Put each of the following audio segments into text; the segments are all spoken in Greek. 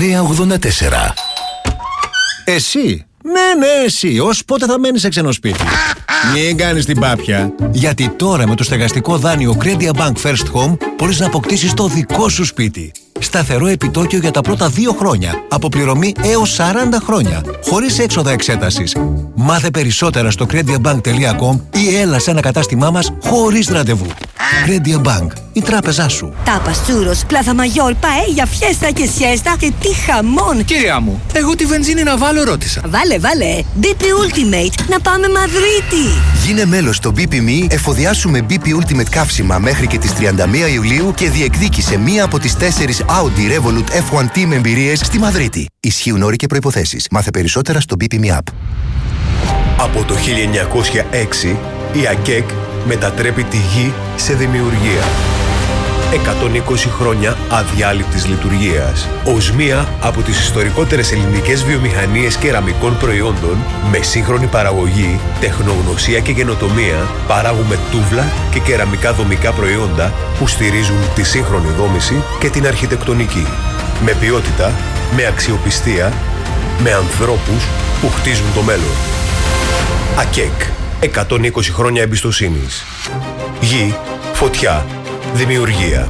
984. Εσύ? Ναι, εσύ. Ως πότε θα μένεις σε ξένο σπίτι? Μην κάνεις την πάπια. Γιατί τώρα με το στεγαστικό δάνειο Credia Bank First Home μπορείς να αποκτήσεις το δικό σου σπίτι. Σταθερό επιτόκιο για τα πρώτα 2 χρόνια. Αποπληρωμή έως 40 χρόνια. Χωρίς έξοδα εξέτασης. Μάθε περισσότερα στο crediabank.com ή έλα σε ένα κατάστημά μας χωρίς ραντεβού. Credia Bank. Η τράπεζά σου. Tapas, churros, plaza mayor, paella, fiesta και siesta και τι χαμόν! Κυρία μου, εγώ τη βενζίνη να βάλω ρώτησα. Βάλε. BP Ultimate, να πάμε Μαδρίτη! Γίνε μέλος στο BP.me, εφοδιάσου με BP Ultimate καύσιμα μέχρι και τις 31 Ιουλίου και διεκδίκησε μία από τις 4 Audi Revolut F1 Team εμπειρίες στη Μαδρίτη. Ισχύουν όροι και προϋποθέσεις. Μάθε περισσότερα στο BP.me app. Από το 1906 η ΑΚΕΚ μετατρέπει τη γη σε δημιουργία. 120 χρόνια αδιάλειπτης λειτουργίας. Ως μία από τις ιστορικότερες ελληνικές βιομηχανίες κεραμικών προϊόντων, με σύγχρονη παραγωγή, τεχνογνωσία και καινοτομία, παράγουμε τούβλα και κεραμικά δομικά προϊόντα που στηρίζουν τη σύγχρονη δόμηση και την αρχιτεκτονική. Με ποιότητα, με αξιοπιστία, με ανθρώπους που χτίζουν το μέλλον. ΑΚΕΚ. 120 χρόνια εμπιστοσύνης. Γη, φωτιά, δημιουργία.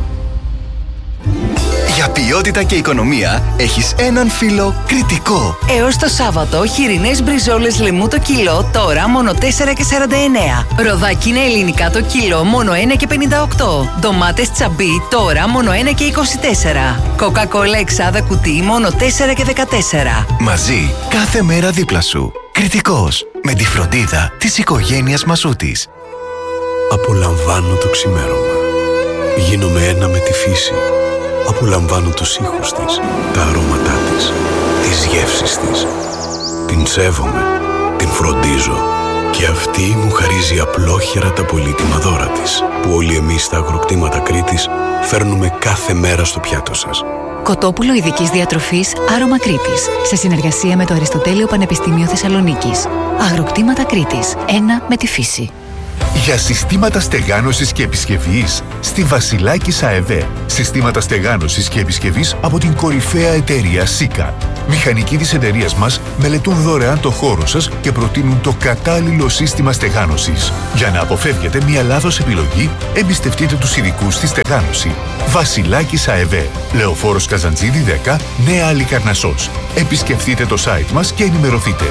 Για ποιότητα και οικονομία έχεις έναν φίλο Κρητικό. Έως το Σάββατο, χοιρινές μπριζόλες λεμού το κιλό, τώρα μόνο 4,49. Ροδάκι είναι ελληνικά το κιλό, μόνο 1,58. Ντομάτες τσαμπί, τώρα μόνο 1,24. Κοκακόλα εξάδα κουτί, μόνο 4,14. Μαζί, κάθε μέρα δίπλα σου. Κρητικός, με τη φροντίδα της οικογένειας Μασούτης. Απολαμβάνω το ξημέρωμα. Γίνομαι ένα με τη φύση. Απολαμβάνω τους ήχους της, τα αρώματά της, τις γεύσεις της. Την σέβομαι, την φροντίζω και αυτή μου χαρίζει απλόχερα τα πολύτιμα δώρα της, που όλοι εμείς στα αγροκτήματα Κρήτης φέρνουμε κάθε μέρα στο πιάτο σας. Κοτόπουλο ειδικής διατροφής Άρωμα Κρήτης, σε συνεργασία με το Αριστοτέλειο Πανεπιστήμιο Θεσσαλονίκης. Αγροκτήματα Κρήτης, ένα με τη φύση. Για συστήματα στεγάνωσης και επισκευής στη Βασιλάκης ΑΕΒ. Συστήματα στεγάνωσης και επισκευής από την κορυφαία εταιρεία ΣΥΚΑ. Μηχανικοί της εταιρείας μας μελετούν δωρεάν το χώρο σας και προτείνουν το κατάλληλο σύστημα στεγάνωσης. Για να αποφεύγετε μια λάθος επιλογή, εμπιστευτείτε τους ειδικούς στη στεγάνωση. Βασιλάκης ΑΕΒ. Λεωφόρος Καζαντζίδη 10, Νέα Αλικαρνασσός. Επισκεφτείτε το site μας και ενημερωθείτε.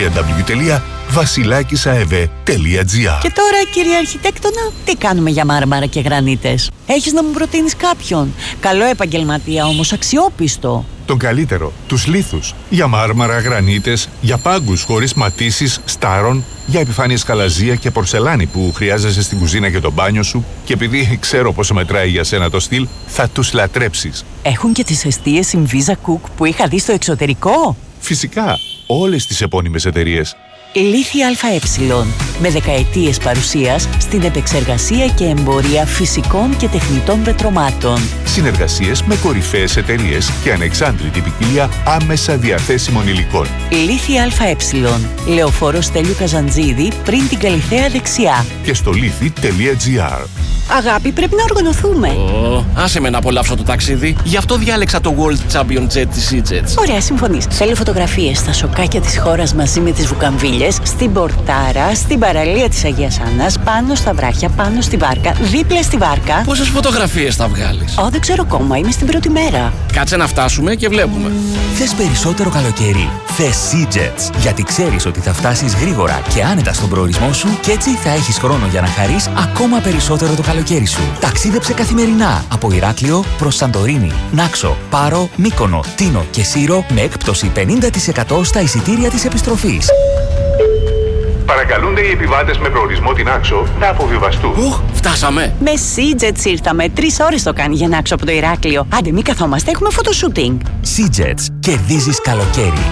www.vasilakisaev.gr. Και τώρα, κύριε Αρχιτέκτονα, τι κάνουμε για μάρμαρα και γρανίτες? Έχεις να μου προτείνεις κάποιον? Καλό επαγγελματία όμως, αξιόπιστο. Τον καλύτερο, τους λίθους. Για μάρμαρα, γρανίτες, για πάγκους χωρίς ματίσεις, στάρων, για επιφάνειες καλαζία και πορσελάνη που χρειάζεσαι στην κουζίνα και το μπάνιο σου, και επειδή ξέρω πόσο μετράει για σένα το στυλ, θα τους λατρέψεις. Έχουν και τις εστίες Inviza Cook που είχα δει στο εξωτερικό. Φυσικά, όλες τις επώνυμες εταιρείες. Λίθη ΑΕ, με δεκαετίες παρουσίας στην επεξεργασία και εμπορία φυσικών και τεχνητών πετρωμάτων. Συνεργασίες με κορυφαίες εταιρείες και ανεξάντλητη ποικιλία άμεσα διαθέσιμων υλικών. Λίθη ΑΕ, Λεωφόρος Στέλιου Καζαντζίδη, πριν την Καλιθέα δεξιά. Και στο λίθη.gr. Αγάπη, πρέπει να οργανωθούμε. Άσε με να απολαύσω το ταξίδι. Γι' αυτό διάλεξα το World Champion Jet της EasyJet. Ωραία, συμφωνείς. Θέλω φωτογραφίες στα σοκάκια της χώρας μαζί με τις βουκαμβίλες, στην Πορτάρα, στην παραλία της Αγίας Άννας, πάνω στα βράχια, πάνω στη βάρκα, δίπλα στη βάρκα. Πόσες φωτογραφίες θα βγάλεις? Δεν ξέρω ακόμα, είμαι στην πρώτη μέρα. Κάτσε να φτάσουμε και βλέπουμε. Θες περισσότερο καλοκαίρι? Θες EasyJet. Γιατί ξέρεις ότι θα φτάσεις γρήγορα και άνετα στον προορισμό σου και έτσι θα έχεις χρόνο για να χαρείς ακόμα περισσότερο το καλοκαίρι σου. Ταξίδεψε καθημερινά από Ηράκλειο προς Σαντορίνη, Νάξο, Πάρο, Μύκονο, Τίνο και Σύρο με έκπτωση 50% στα εισιτήρια της επιστροφής. Παρακαλούνται οι επιβάτες με προορισμό την Άξο να αποβιβαστούν. Φτάσαμε. Με EasyJet ήρθαμε. 3 ώρες το κάνει για να Άξο από το Ηράκλειο. Άντε, μην καθόμαστε, έχουμε φωτοσούτινγκ. EasyJet. Κερδίζεις καλοκαίρι.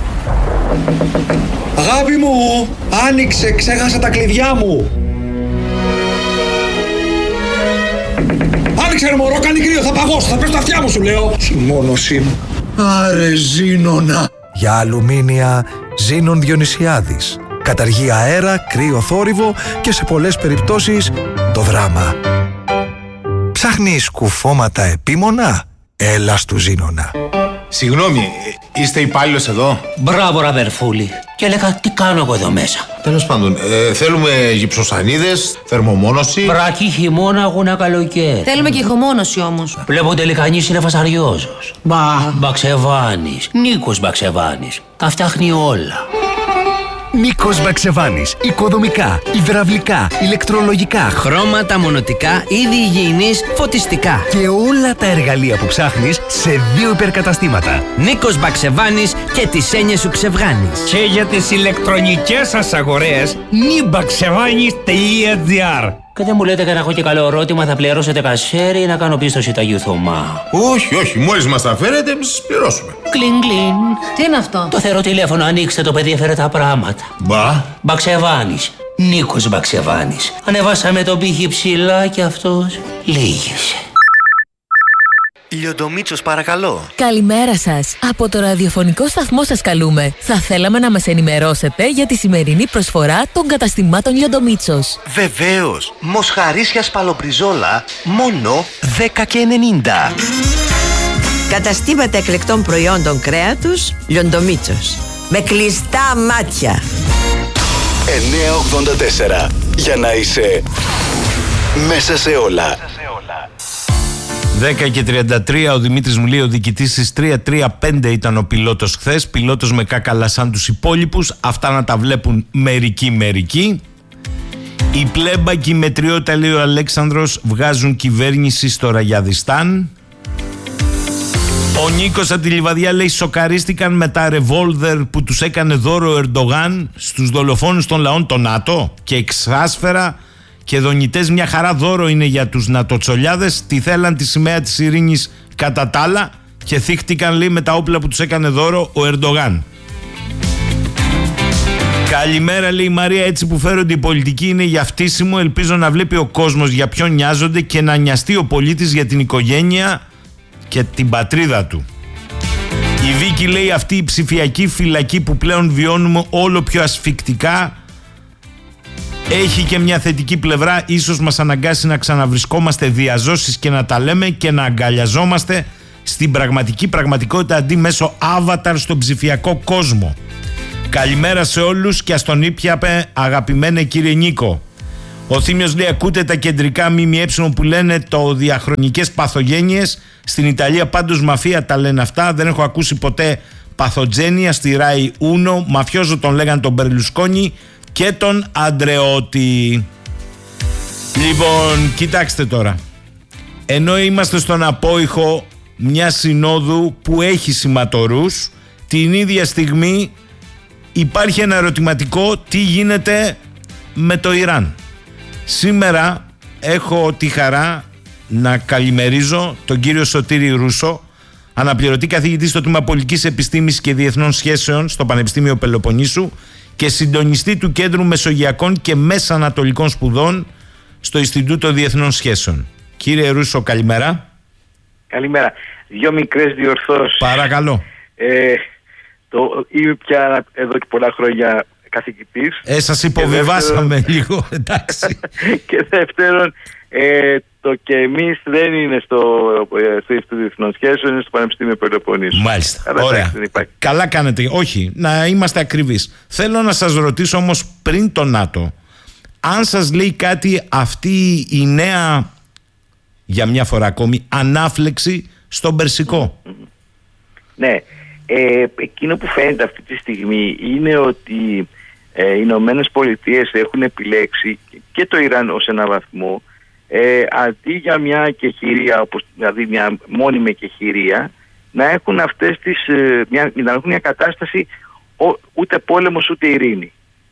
Αγάπη μου, άνοιξε, ξέχασα τα κλειδιά μου. Άνοιξε ρε μωρό, κάνει κρύο, θα παγώσω, θα πέσω τα αυτιά μου σου λέω. Συμμόνωσή μου. Άρε Ζήνονα. Για αλουμίνια Ζήνων Διονυσιάδης. Καταργεί αέρα, κρύο θόρυβο και σε πολλές περιπτώσεις το δράμα. Ψάχνεις κουφώματα επίμονα? Έλα στου Ζήνονα. Συγγνώμη, είστε υπάλληλος εδώ? Μπράβο, Ραβερφούλη. Και έλεγα, τι κάνω εγώ εδώ μέσα. Τέλος πάντων, θέλουμε γυψοσανίδες, θερμομόνωση. Βρακή, χειμώνα, αγώνα, καλοκαίρι. Θέλουμε και ηχομόνωση όμως. Βλέπω τελικά είναι φασαριόζος. Μπαξεβάνης. Νίκος Μπαξεβάνης. Τα φτιάχνει όλα. Νίκος Μπαξεβάνης. Οικοδομικά, υδραυλικά, ηλεκτρολογικά, χρώματα, μονοτικά, είδη υγιεινής, φωτιστικά. Και όλα τα εργαλεία που ψάχνεις σε 2 υπερκαταστήματα. Νίκος Μπαξεβάνης και τις έννοιες σου ξεβγάνεις. Και για τις ηλεκτρονικές σας αγορές, nibaxevanis.gr. Και δεν μου λέτε και να έχω και καλό ερώτημα, θα πληρώσετε κασέρι ή να κάνω πίστοση Ταγίου Θωμά? Όχι, μόλις μας τα φέρετε, εμείς σας πληρώσουμε. Κλιν, κλιν. Τι είναι αυτό? Το θεωρώ τηλέφωνο, ανοίξτε το, παιδί έφερε τα πράγματα. Μπαξεβάνης. Νίκος Μπαξεβάνης. Ανεβάσαμε τον πύχη ψηλά και αυτός λύγησε. Λιοντομίτσος, παρακαλώ. Καλημέρα σας. Από το ραδιοφωνικό σταθμό σας καλούμε. Θα θέλαμε να μας ενημερώσετε για τη σημερινή προσφορά των καταστημάτων Λιοντομίτσος. Βεβαίως. Μοσχαρίσια σπαλομπριζόλα, μόνο 10,90. Καταστήματα εκλεκτών προϊόντων κρέατος Λιοντομίτσος. Με κλειστά μάτια. 984. Για να είσαι μέσα σε όλα. 10:33, ο Δημήτρης μου λέει, ο διοικητής της 335 ήταν ο πιλότος χθες. Πιλότος με κάκαλα σαν τους υπόλοιπους. Αυτά να τα βλέπουν μερικοί. Η πλέμπα και η μετριότητα, λέει ο Αλέξανδρος, βγάζουν κυβέρνηση στο Ραγιαδιστάν. Ο Νίκος από τη Λιβαδιά λέει, σοκαρίστηκαν με τα ρεβόλβερ που τους έκανε δώρο ο Ερντογάν στους δολοφόνους των λαών των ΝΑΤΟ και εξάσφαιρα και δονητές, μια χαρά δώρο είναι για τους νατοτσολιάδες. Τι θέλαν τη σημαία της ειρήνης κατά τα άλλα και θύχτηκαν, λέει, με τα όπλα που τους έκανε δώρο ο Ερντογάν. Καλημέρα, λέει η Μαρία, έτσι που φέρονται οι πολιτικοί είναι για φτύσιμο. Ελπίζω να βλέπει ο κόσμος για ποιον νοιάζονται και να νοιαστεί ο πολίτης για την οικογένεια και την πατρίδα του. Η Βίκη λέει, αυτή η ψηφιακή φυλακή που πλέον βιώνουμε όλο πιο ασφικτικά έχει και μια θετική πλευρά. Ίσως μας αναγκάσει να ξαναβρισκόμαστε διαζώσεις και να τα λέμε και να αγκαλιαζόμαστε στην πραγματικότητα αντί μέσω avatar στον ψηφιακό κόσμο. Καλημέρα σε όλους και ας τον ήπιαπε, αγαπημένε κύριε Νίκο. Ο Θήμιος λέει, ακούτε τα κεντρικά ΜΜΕ που λένε το διαχρονικές παθογένειες. Στην Ιταλία πάντως μαφία τα λένε αυτά. Δεν έχω ακούσει ποτέ παθοτζένια στη Rai Uno. Μαφιόζο τον λέγαν τον Μπερλουσκόνη και τον Αντρεώτη. Λοιπόν, κοιτάξτε τώρα. Ενώ είμαστε στον απόϊχο μια συνόδου που έχει σηματορούς, την ίδια στιγμή υπάρχει ένα ερωτηματικό, τι γίνεται με το Ιράν. Σήμερα έχω τη χαρά να καλημερίζω τον κύριο Σωτήρη Ρούσο, αναπληρωτή καθηγητή στο Τμήμα Πολιτικής Επιστήμης και Διεθνών Σχέσεων στο Πανεπιστήμιο Πελοποννήσου και συντονιστή του Κέντρου Μεσογειακών και Μεσανατολικών Σπουδών στο Ινστιτούτο Διεθνών Σχέσεων. Κύριε Ρούσο, καλημέρα. Καλημέρα. 2 μικρές διορθώσεις. Παρακαλώ. Είμαι πια εδώ και πολλά χρόνια καθηγητής. Σας υποβιβάσαμε λίγο, εντάξει. Και δεύτερον, το και εμείς δεν είναι στο Ινστιτούτο Διεθνών Σχέσεων, είναι στο Πανεπιστήμιο Πελοποννήσου. Μάλιστα. Ωραία. Καλά κάνετε. Όχι, να είμαστε ακριβείς. Θέλω να σας ρωτήσω όμως πριν το ΝΑΤΟ, αν σας λέει κάτι αυτή η νέα, για μια φορά ακόμη, ανάφλεξη στον Περσικό. Ναι. Εκείνο που φαίνεται αυτή τη στιγμή είναι ότι οι Ηνωμένες Πολιτείες έχουν επιλέξει και το Ιράν ως ένα βαθμό, αντί για μια εκεχηρία, δηλαδή μια μόνιμη εκεχηρία, να έχουν αυτές να έχουν μια κατάσταση ούτε πόλεμος ούτε ειρήνη.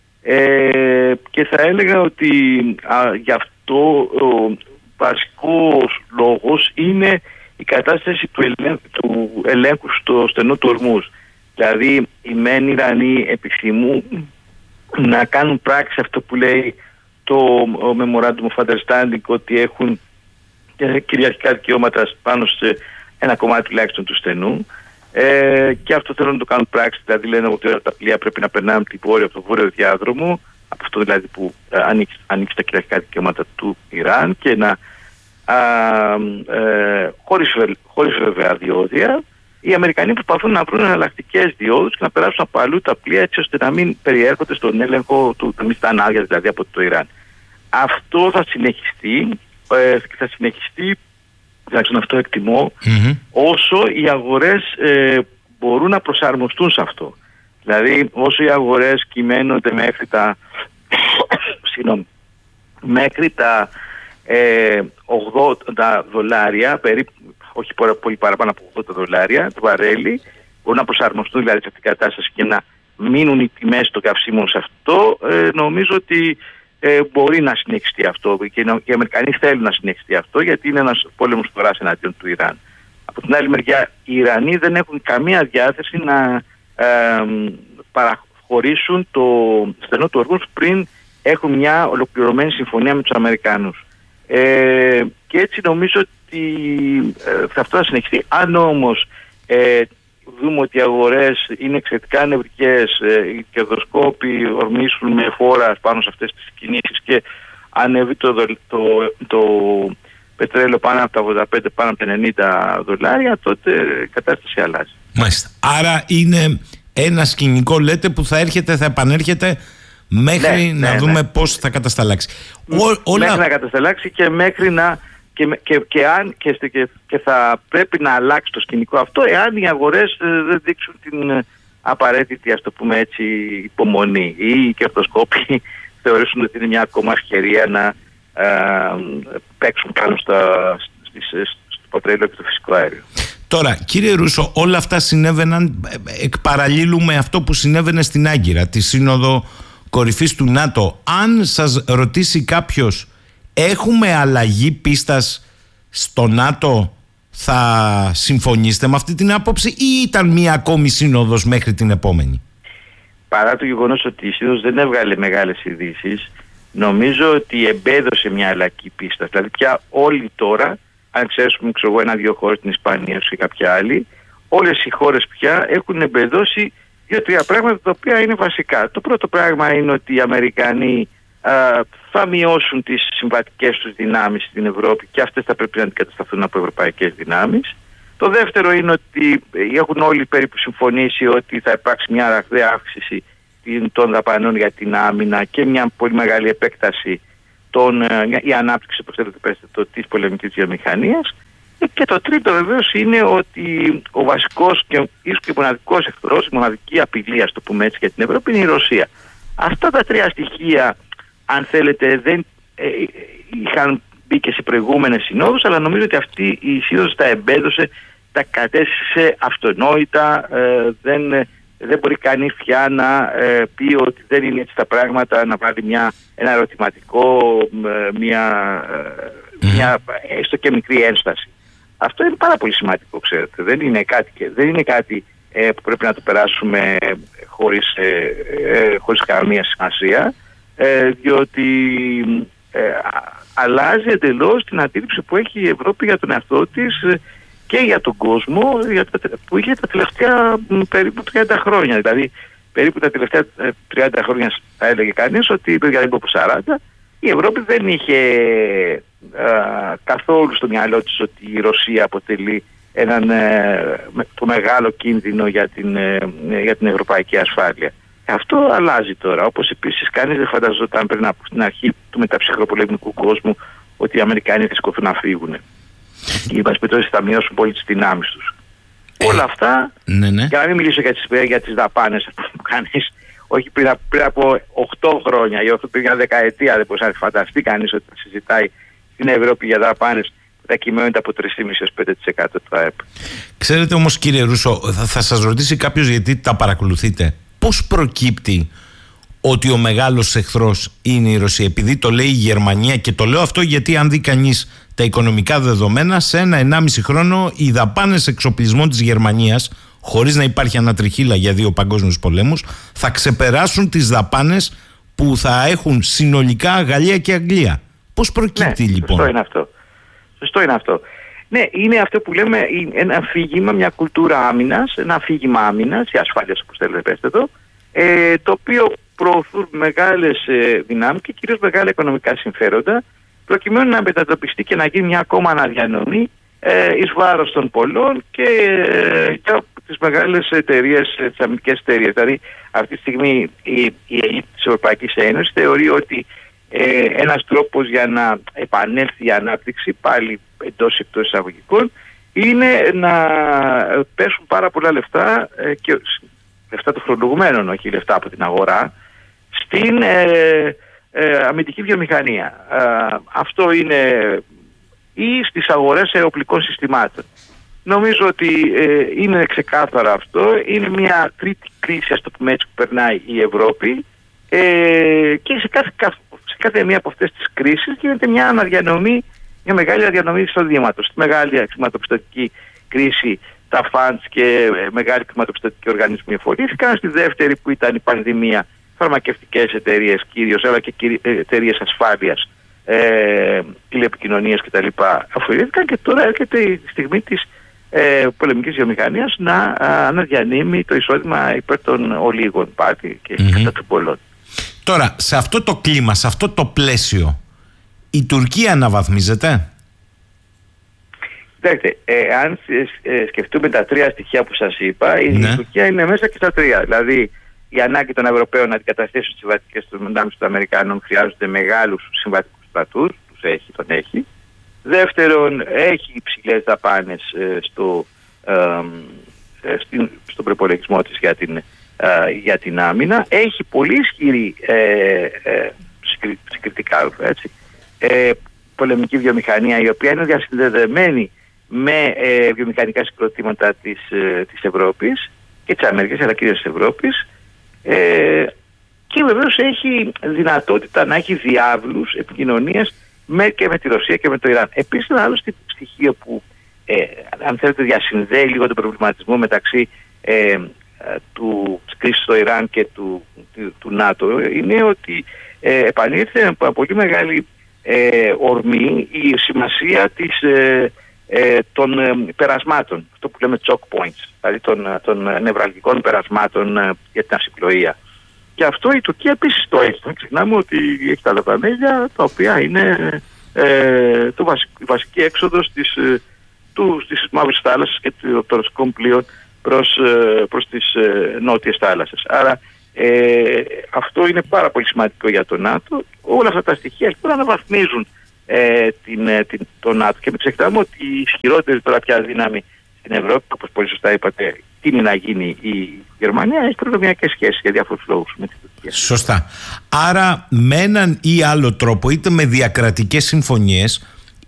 Και θα έλεγα ότι γι' αυτό ο βασικός λόγος είναι η κατάσταση του ελέγχου στο στενό του Ορμούζ. Δηλαδή οι μεν Ιρανοί επιθυμούν να κάνουν πράξη αυτό που λέει το Memorandum of Understanding, ότι έχουν κυριαρχικά δικαιώματα πάνω σε ένα κομμάτι τουλάχιστον του στενού, και αυτό θέλουν να το κάνουν πράξη. Δηλαδή λένε ότι τα πλοία πρέπει να περνάνε από το βόρειο διάδρομο, από αυτό δηλαδή που ανοίξει τα κυριαρχικά δικαιώματα του Ιράν, και να χωρίς βέβαια διόδια, οι Αμερικανοί προσπαθούν να βρουν εναλλακτικές διόδους και να περάσουν από αλλού τα πλοία, έτσι ώστε να μην περιέρχονται στον έλεγχο του, να μην στάνε άδεια δηλαδή από το Ιράν. Αυτό θα συνεχιστεί και θα συνεχιστεί, τουλάχιστον αυτό εκτιμώ, όσο οι αγορές μπορούν να προσαρμοστούν σε αυτό. Δηλαδή όσο οι αγορές κυμαίνονται μέχρι τα μέχρι τα $80, περίπου, όχι πολύ παραπάνω από $80 το βαρέλι, μπορούν να προσαρμοστούν δηλαδή σε αυτήν την κατάσταση και να μείνουν οι τιμές των καυσίμων σε αυτό. Νομίζω ότι μπορεί να συνεχιστεί αυτό και οι Αμερικανοί θέλουν να συνεχιστεί αυτό, γιατί είναι ένας πόλεμος φθοράς εναντίον του Ιράν. Από την άλλη μεριά, οι Ιρανοί δεν έχουν καμία διάθεση να παραχωρήσουν το στενό του Ορμούζ πριν έχουν μια ολοκληρωμένη συμφωνία με τους Αμερικάνους. Και έτσι νομίζω ότι αυτό θα συνεχιστεί. Αν όμως δούμε ότι οι αγορές είναι εξαιρετικά νευρικές, οι κερδοσκόποι ορμήσουν με φόρα πάνω σε αυτές τις κινήσεις και ανέβει το πετρέλαιο πάνω από τα 85, πάνω από τα $90, τότε η κατάσταση αλλάζει. Μάλιστα. Άρα είναι ένα σκηνικό, λέτε, που θα έρχεται, θα επανέρχεται μέχρι να δούμε πώς θα κατασταλάξει. Μέχρι να κατασταλάξει και μέχρι να και θα πρέπει να αλλάξει το σκηνικό αυτό εάν οι αγορές δεν δείξουν την απαραίτητη, ας το πούμε έτσι, υπομονή, ή οι κερδοσκόποι θεωρήσουν ότι είναι μια ακόμα ευκαιρία να παίξουν πάνω στο πετρέλαιο και το φυσικό αέριο. Τώρα, κύριε Ρούσο, όλα αυτά συνέβαιναν εκ παραλλήλου με αυτό που συνέβαινε στην Άγκυρα, τη Σύνοδο Κορυφής του ΝΑΤΟ. Αν σας ρωτήσει κάποιος, έχουμε αλλαγή πίστας στο ΝΑΤΟ, θα συμφωνήσετε με αυτή την άποψη ή ήταν μία ακόμη σύνοδος μέχρι την επόμενη? Παρά το γεγονός ότι η σύνοδος δεν έβγαλε μεγάλες ειδήσεις, νομίζω ότι εμπέδωσε μια αλλαγή πίστας. Δηλαδή πια όλοι τώρα, αν ξέρουμε ένα-δύο χώρες, την Ισπανία και κάποια άλλη, όλες οι χώρες πια έχουν εμπεδώσει δύο-τρία πράγματα τα οποία είναι βασικά. Το πρώτο πράγμα είναι ότι οι Αμερικανοί θα μειώσουν τις συμβατικές τους δυνάμεις στην Ευρώπη και αυτές θα πρέπει να αντικατασταθούν από ευρωπαϊκές δυνάμεις. Το δεύτερο είναι ότι έχουν όλοι περίπου συμφωνήσει ότι θα υπάρξει μια ραγδαία αύξηση των δαπανών για την άμυνα και μια πολύ μεγάλη επέκταση η ανάπτυξη, όπως θέλετε πέστε, της πολεμικής βιομηχανίας. Και το τρίτο βεβαίως είναι ότι ο βασικός και ίσως και μοναδικός εχθρός, η μοναδική απειλή, ας το πούμε έτσι, για την Ευρώπη είναι η Ρωσία. Αυτά τα τρία στοιχεία, αν θέλετε, δεν είχαν μπει και σε προηγούμενες συνόδους, αλλά νομίζω ότι αυτή η σύνοδος τα εμπέδωσε, τα κατέστησε αυτονόητα. Δεν μπορεί κανείς πια να πει ότι δεν είναι έτσι τα πράγματα, να βάλει ένα ερωτηματικό, μια έστω και μικρή ένσταση. Αυτό είναι πάρα πολύ σημαντικό, ξέρετε. Δεν είναι κάτι που πρέπει να το περάσουμε χωρίς καμία σημασία, διότι αλλάζει εντελώς την αντίληψη που έχει η Ευρώπη για τον εαυτό της και για τον κόσμο που είχε τα τελευταία περίπου 30 χρόνια. Δηλαδή περίπου τα τελευταία 30 χρόνια θα έλεγε κανείς ότι, δηλαδή από 40, η Ευρώπη δεν είχε καθόλου στο μυαλό της ότι η Ρωσία αποτελεί το μεγάλο κίνδυνο για την ευρωπαϊκή ασφάλεια. Αυτό αλλάζει τώρα. Όπως επίσης κανείς δεν φανταζόταν πριν από την αρχή του μεταψυχροπολεμικού κόσμου ότι οι Αμερικανοί θα σκοθούν να φύγουν. Οι πασπιτώσεις θα μειώσουν πολύ τις δυνάμεις τους. Όλα αυτά, για να μην μιλήσω για τις δαπάνες που κανείς, όχι πριν από 8 χρόνια ή πριν μια δεκαετία δεν μπορούσε να φανταστεί κανείς ότι θα συζητάει στην Ευρώπη για δαπάνες που θα κυμαίνονται από 3,5-5% του ΑΕΠ. Ξέρετε όμως, κύριε Ρούσο, θα σας ρωτήσει κάποιος, γιατί τα παρακολουθείτε, πώς προκύπτει ότι ο μεγάλος εχθρός είναι η Ρωσία? Επειδή το λέει η Γερμανία, και το λέω αυτό γιατί αν δει κανείς τα οικονομικά δεδομένα, σε 1-1,5 χρόνο οι δαπάνες εξοπλισμών της Γερμανίας, χωρίς να υπάρχει ανατριχύλα για 2 παγκόσμιους πολέμους, θα ξεπεράσουν τις δαπάνες που θα έχουν συνολικά Γαλλία και Αγγλία. Πώς προκύπτει λοιπόν? Σωστό είναι αυτό. Ναι, είναι αυτό που λέμε ένα αφήγημα, μια κουλτούρα άμυνας, ένα αφήγημα άμυνας ή ασφάλειας, όπως θέλετε πέστε το, το οποίο προωθούν μεγάλες δυνάμεις και κυρίως μεγάλα οικονομικά συμφέροντα, προκειμένου να μετατοπιστεί και να γίνει μια ακόμα αναδιανομή εις βάρος των πολλών και μεγάλες εταιρείες, τις αμυντικές εταιρείες. Δηλαδή αυτή τη στιγμή η ελίτ της Ευρωπαϊκής Ένωσης θεωρεί ότι ένας τρόπος για να επανέλθει η ανάπτυξη, πάλι εντός εκτός εισαγωγικών, είναι να πέσουν πάρα πολλά λεφτά, και λεφτά των φορολογουμένων, όχι λεφτά από την αγορά, στην αμυντική βιομηχανία. Αυτό είναι, ή στις αγορές οπλικών συστημάτων. Νομίζω ότι είναι ξεκάθαρο αυτό. Είναι μια τρίτη κρίση, ας το πούμε έτσι, που περνάει η Ευρώπη, και σε κάθε μία από αυτές τις κρίσεις γίνεται μια μεγάλη αναδιανομή εισοδήματος. Στη μεγάλη χρηματοπιστωτική κρίση τα funds και μεγάλοι χρηματοπιστωτικοί οργανισμοί εφολήθηκαν. Στη δεύτερη, που ήταν η πανδημία, φαρμακευτικές εταιρείες κυρίως, αλλά και εταιρείες ασφάλειας, τηλεπικοινωνίες κτλ. Αφαιρήθηκαν, και τώρα έρχεται η στιγμή της πολεμικής βιομηχανίας να αναδιανύμει το εισόδημα υπέρ των ολίγων πάλι και κατά των πολλών. Τώρα, σε αυτό το κλίμα, σε αυτό το πλαίσιο, η Τουρκία αναβαθμίζεται? Κοιτάξτε, αν σκεφτούμε τα τρία στοιχεία που σας είπα, η Τουρκία είναι μέσα και στα τρία. Δηλαδή, η ανάγκη των Ευρωπαίων να αντικαταστήσουν τις συμβατικές του δυνάμεις των Αμερικανών, χρειάζονται μεγάλους συμβατικούς στρατούς, τον έχει. Δεύτερον, έχει υψηλές δαπάνες στον προπολογισμό της για την άμυνα. Έχει πολύ ισχυρή, συγκριτικά έτσι, πολεμική βιομηχανία, η οποία είναι διασυνδεδεμένη με βιομηχανικά συγκροτήματα της Ευρώπης και της Αμερικής, αλλά κυρίως της Ευρώπης, και βεβαίως έχει δυνατότητα να έχει διάβλους επικοινωνίας και με τη Ρωσία και με το Ιράν. Επίσης, ένα άλλο στοιχείο που, αν θέλετε, διασυνδέει λίγο τον προβληματισμό μεταξύ της κρίσης στο Ιράν και του ΝΑΤΟ, είναι ότι επανήλθε με πολύ μεγάλη ορμή η σημασία των περασμάτων, αυτό που λέμε choke points, δηλαδή των νευραλγικών περασμάτων για την αυσιπλοεία. Και αυτό η Τουρκία επίσης το έχει. Μην ξεχνάμε ότι έχει τα Δαρδανέλια, τα οποία είναι η βασική έξοδος της Μαύρης Θάλασσας και των ρωσικών πλοίων προς τις νότιες θάλασσες. Άρα αυτό είναι πάρα πολύ σημαντικό για το ΝΑΤΟ. Όλα αυτά τα στοιχεία λοιπόν αναβαθμίζουν το ΝΑΤΟ. Και μην ξεχνάμε ότι η ισχυρότερη τώρα πια δύναμη στην Ευρώπη, όπως πολύ σωστά είπατε, τι είναι να γίνει η Γερμανία, έχει προνομιακές σχέσεις για διάφορους λόγους με την Τουρκία. Σωστά. Άρα με έναν ή άλλο τρόπο, είτε με διακρατικές συμφωνίες,